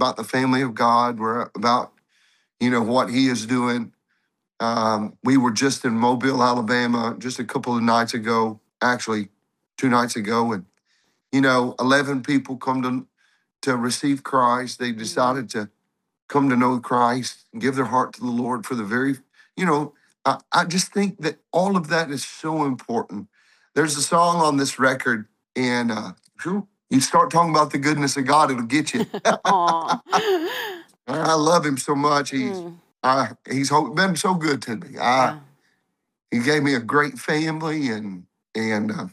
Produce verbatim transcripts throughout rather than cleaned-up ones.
about the family of God. We're about, you know, what he is doing. Um, we were just in Mobile, Alabama, just a couple of nights ago, actually two nights ago. And, you know, eleven people come to, to receive Christ. They decided to come to know Christ and give their heart to the Lord for the very, you know, I, I just think that all of that is so important. There's a song on this record, and uh, you start talking about the goodness of God, it'll get you. I love him so much. He's mm. I, he's been so good to me. I, yeah. He gave me a great family, and and uh,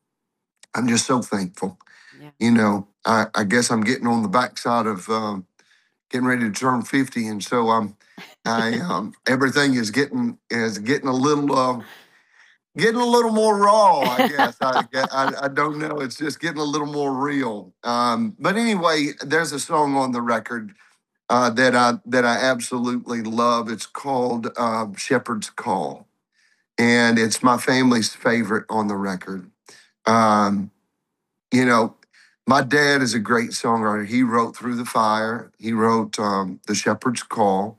I'm just so thankful. Yeah. You know, I, I guess I'm getting on the backside of um, getting ready to turn fifty, and so I'm, I um, everything is getting is getting a little uh, getting a little more raw. I guess I, I I don't know. It's just getting a little more real. Um, but anyway, there's a song on the record uh, that I that I absolutely love. It's called uh, "Shepherd's Call," and it's my family's favorite on the record. Um, you know. My dad is a great songwriter. He wrote Through the Fire. He wrote um, The Shepherd's Call.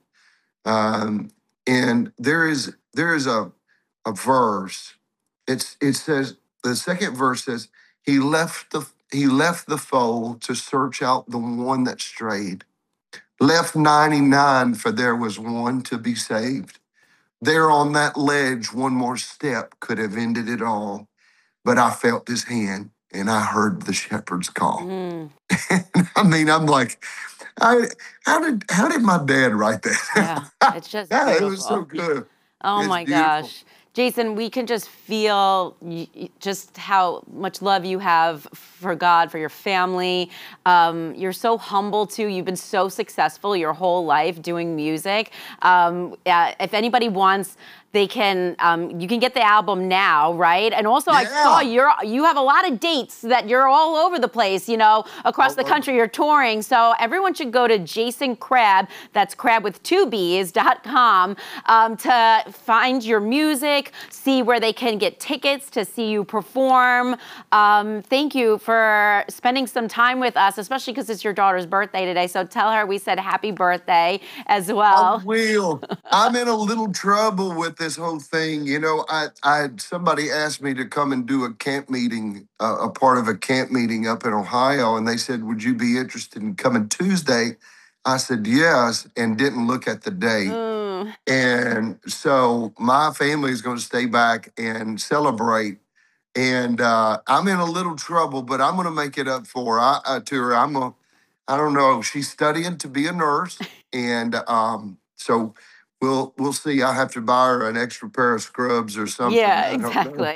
Um, and there is there is a, a verse. It's it says, the second verse says, he left the he left the fold to search out the one that strayed. Left ninety-nine, for there was one to be saved. There on that ledge, one more step could have ended it all. But I felt his hand, and I heard the shepherd's call. Mm. I mean, I'm like, I, how did how did my dad write that? Yeah, it's just yeah, beautiful. It was so good. Oh it's my beautiful. gosh. Jason, we can just feel just how much love you have for God, for your family. Um, you're so humble, too. You've been so successful your whole life doing music. Um, uh, if anybody wants, they can, um, you can get the album now, right? And also, yeah. I saw you're, you have a lot of dates that you're all over the place, you know, across oh, the country. You're touring. So everyone should go to Jason Crabb, that's Crabb with two B's, dot com, um, to find your music, see where they can get tickets to see you perform. Um, thank you for spending some time with us, especially because it's your daughter's birthday today. So tell her we said happy birthday as well. I will. I'm in a little trouble with this whole thing. You know, I, I somebody asked me to come and do a camp meeting, uh, a part of a camp meeting up in Ohio, and they said, would you be interested in coming Tuesday? I said yes, and didn't look at the date. Mm. And so my family is going to stay back and celebrate. And uh, I'm in a little trouble, but I'm going to make it up for her. I, uh, to her. I'm a, I don't know. She's studying to be a nurse, and um, so we'll we'll see. I have to buy her an extra pair of scrubs or something. Yeah, exactly.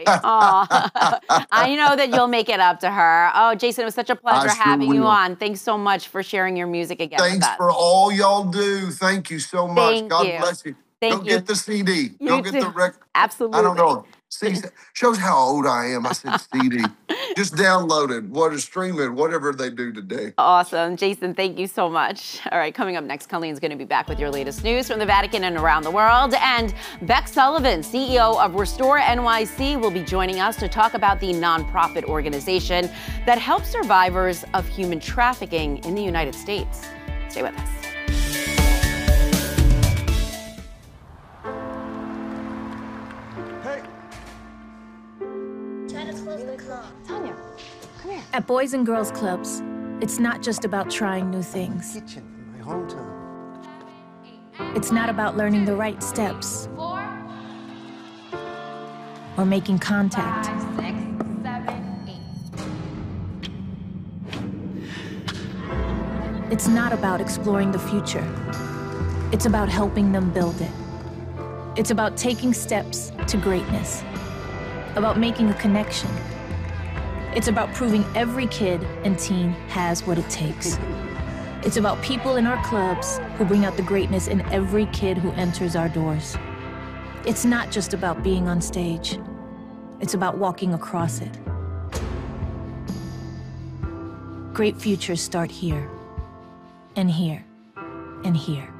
I know that you'll make it up to her. Oh, Jason, it was such a pleasure sure having will. you on. Thanks so much for sharing your music again Thanks with us. for all y'all do. Thank you so much. Thank God you. bless you. Thank Go you. get the C D. You Go too. get the record. Absolutely. I don't know. See, shows how old I am. I said C D. Just download it, what is stream it, whatever they do today. Awesome. Jason, thank you so much. All right, coming up next, Colleen's going to be back with your latest news from the Vatican and around the world. And Beck Sullivan, C E O of Restore N Y C, will be joining us to talk about the nonprofit organization that helps survivors of human trafficking in the United States. Stay with us. At Boys and Girls Clubs, it's not just about trying new things. Kitchen in my hometown. It's not about learning the right steps or making contact. Five, six, seven, eight. It's not about exploring the future. It's about helping them build it. It's about taking steps to greatness, about making a connection. It's about proving every kid and teen has what it takes. It's about people in our clubs who bring out the greatness in every kid who enters our doors. It's not just about being on stage. It's about walking across it. Great futures start here, and here, and here.